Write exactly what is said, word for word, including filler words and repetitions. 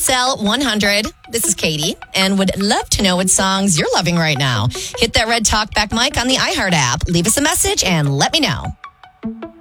S L one hundred. This is Katie, and would love to know what songs you're loving right now. Hit that red talk back mic on the iHeart app. Leave us a message and let me know.